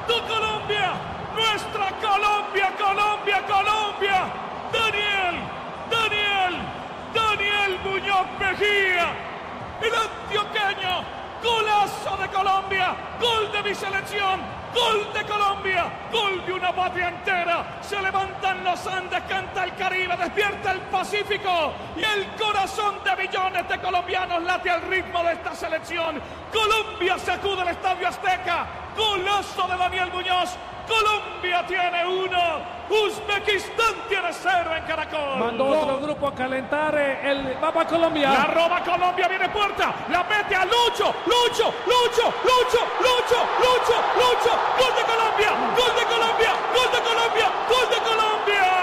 tu Colombia, nuestra Colombia, Colombia, Colombia. Daniel Muñoz Mejía, el antioqueño, golazo de Colombia, gol de mi selección, gol de Colombia, gol de una patria entera. Se levantan los Andes, canta el Caribe, despierta el Pacífico y el corazón de millones de colombianos late al ritmo de esta selección. Colombia sacude el Estadio Azteca, golazo de Daniel Muñoz. Colombia tiene 1, Uzbekistán tiene 0 en Caracol. Mandó otro grupo a calentar el Papa Colombia. La roba Colombia, viene Puerta, la mete a Lucho. Gol de Colombia, gol de Colombia, gol de Colombia, gol de Colombia.